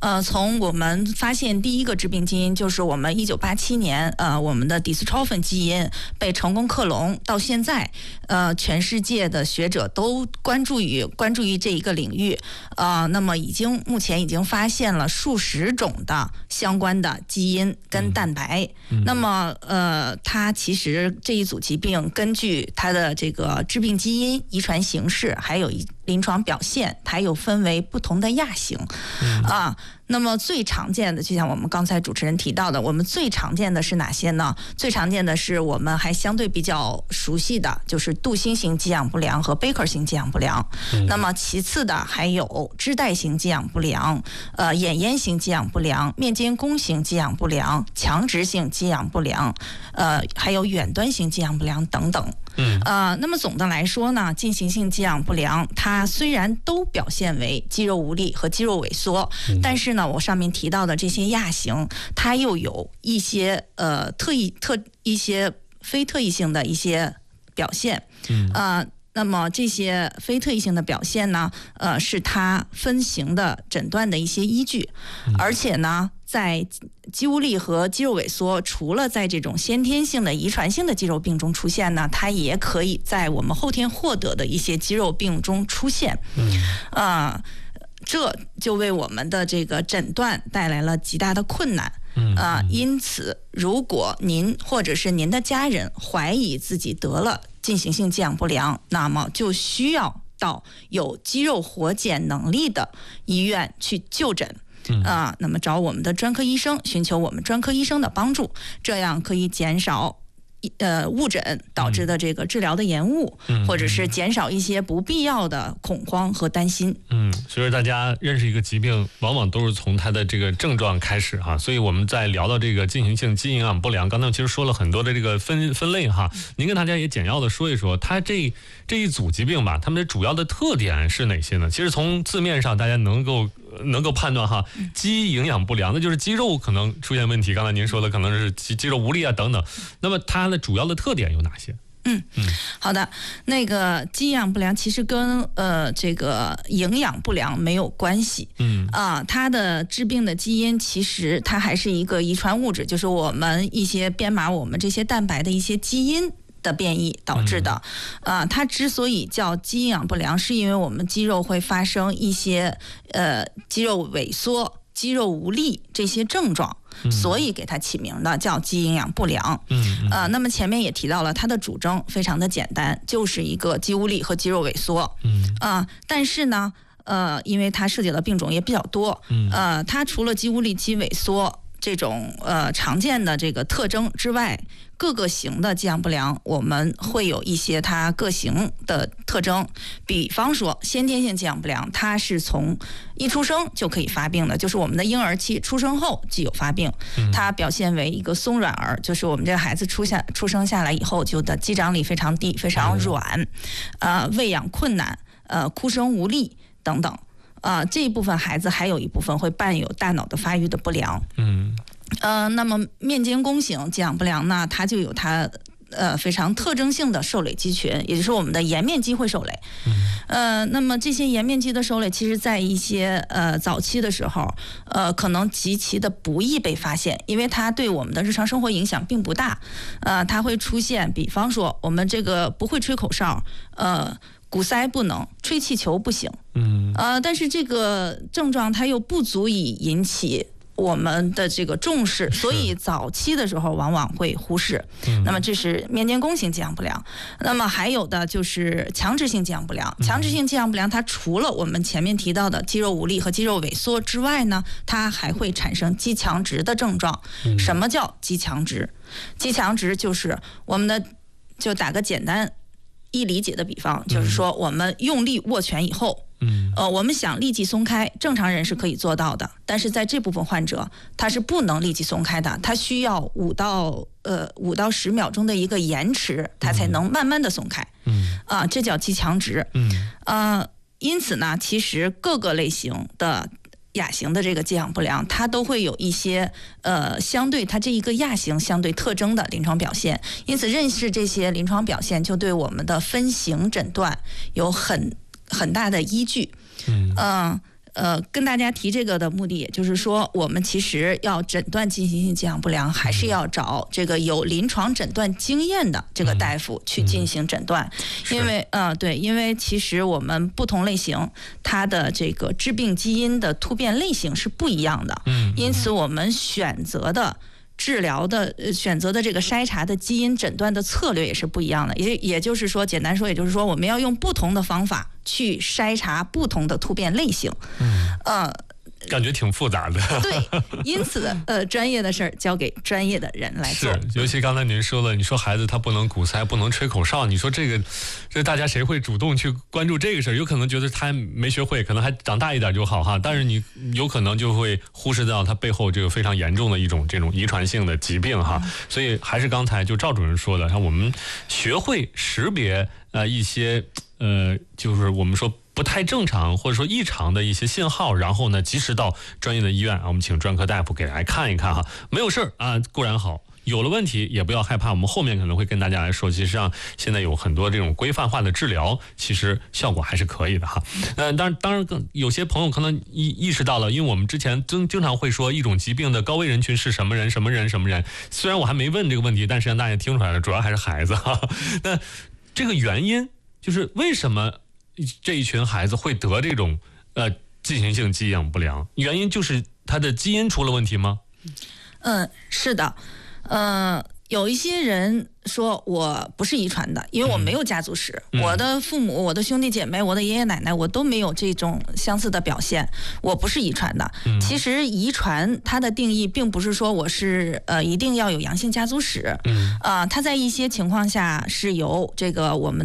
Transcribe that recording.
从我们发现第一个致病基因就是我们1987年我们的 dystrophin 基因被成功克隆，到现在全世界的学者都关注于这一个领域，那么目前已经发现了数十种的相关的基因跟蛋白。那么它其实这一组疾病根据它的这个致病基因、遗传形式还有临床表现，它又分为不同的亚型那么最常见的，就像我们刚才主持人提到的，我们最常见的是哪些呢？最常见的是我们还相对比较熟悉的，就是杜欣型给养不良和贝克型给养不良。那么其次的还有肢带型给养不良、眼咽型给养不良、面间弓型给养不良、强直性给养不良，还有远端型给养不良等等。那么总的来说呢，进行性给养不良它虽然都表现为肌肉无力和肌肉萎缩，但是呢，我上面提到的这些亚型，它又有一些一些非特异性的一些表现。那么这些非特异性的表现呢，是它分型的诊断的一些依据，而且呢，在肌无力和肌肉萎缩，除了在这种先天性的遗传性的肌肉病中出现呢，它也可以在我们后天获得的一些肌肉病中出现。这就为我们的这个诊断带来了极大的困难。因此，如果您或者是您的家人怀疑自己得了进行性给养不良，那么就需要到有肌肉活检能力的医院去就诊。那么找我们的专科医生，寻求我们专科医生的帮助，这样可以减少误诊导致的这个治疗的延误，或者是减少一些不必要的恐慌和担心。 所以大家认识一个疾病，往往都是从它的这个症状开始哈。所以我们在聊到这个进行性肌营养不良，刚才其实说了很多的这个分类哈。您跟大家也简要的说一说，它这一组疾病吧，它们的主要的特点是哪些呢？其实从字面上大家能够判断哈，肌营养不良那就是肌肉可能出现问题。刚才您说的可能是肌肉无力啊等等。那么它的主要的特点有哪些？ 好的，那个肌营养不良其实跟这个营养不良没有关系。它的致病的基因其实它还是一个遗传物质，就是我们一些编码我们这些蛋白的一些基因的变异导致的。它之所以叫肌营养不良，是因为我们肌肉会发生一些肌肉萎缩、肌肉无力这些症状，所以给它起名的叫肌营养不良。那么前面也提到了，它的主征非常的简单，就是一个肌无力和肌肉萎缩。但是呢，因为它涉及的病种也比较多，它除了肌无力、肌萎缩这种常见的这个特征之外，各个型的肌养不良我们会有一些它各型的特征。比方说先天性肌养不良，它是从一出生就可以发病的，就是我们的婴儿期出生后即有发病。它表现为一个松软儿，就是我们这个孩子出生下来以后就的肌张力非常低，非常软，喂养困难，哭声无力等等。这一部分孩子还有一部分会伴有大脑的发育的不良。那么面间弓型给养不良呢，它就有它非常特征性的受累肌群，也就是我们的颜面肌会受累。那么这些颜面肌的受累，其实在一些早期的时候，可能极其的不易被发现，因为它对我们的日常生活影响并不大。它会出现，比方说我们这个不会吹口哨，鼓塞不能，吹气球不行。但是这个症状它又不足以引起我们的这个重视，所以早期的时候往往会忽视。那么这是面间弓型给养不良。那么还有的就是强直性给养不良。强直性给养不良它除了我们前面提到的肌肉无力和肌肉萎缩之外呢，它还会产生肌强直的症状。什么叫肌强直？肌强直就是我们的，就打个简单易理解的比方，就是说我们用力握拳以后，我们想立即松开，正常人是可以做到的，但是在这部分患者他是不能立即松开的，他需要5到10秒钟的一个延迟，他才能慢慢的松开。这叫肌强直。因此呢，其实各个类型的亚型的这个给养不良，它都会有一些相对它这一个亚型相对特征的临床表现。因此认识这些临床表现，就对我们的分型诊断有很大的依据。 跟大家提这个的目的，也就是说，我们其实要诊断进行性寄养不良，还是要找这个有临床诊断经验的这个大夫去进行诊断，因为对，因为其实我们不同类型它的这个致病基因的突变类型是不一样的，因此我们选择的治疗的选择的这个筛查的基因诊断的策略也是不一样的，也就是说，简单说，也就是说，我们要用不同的方法去筛查不同的突变类型。 感觉挺复杂的。 对，因此专业的事儿交给专业的人来做。 是，尤其刚才您说了，你说孩子他不能鼓腮，不能吹口哨，你说这大家谁会主动去关注这个事儿？有可能觉得他没学会，可能还长大一点就好哈，但是你有可能就会忽视到他背后这个非常严重的一种这种遗传性的疾病哈。所以还是刚才就赵主任说的，让我们学会识别一些就是我们说不太正常或者说异常的一些信号，然后呢及时到专业的医院啊，我们请专科大夫给来看一看哈。没有事儿啊固然好，有了问题也不要害怕，我们后面可能会跟大家来说，其实上现在有很多这种规范化的治疗，其实效果还是可以的哈。当然有些朋友可能意识到了，因为我们之前经常会说一种疾病的高危人群是什么人，虽然我还没问这个问题，但是让大家听出来了，主要还是孩子哈。那这个原因就是为什么这一群孩子会得这种进行性寄养不良，原因就是他的基因出了问题吗？ 是的，有一些人说我不是遗传的，因为我没有家族史，我的父母、我的兄弟姐妹、我的爷爷奶奶，我都没有这种相似的表现，我不是遗传的。其实遗传它的定义并不是说我是一定要有阳性家族史，它在一些情况下是由这个我们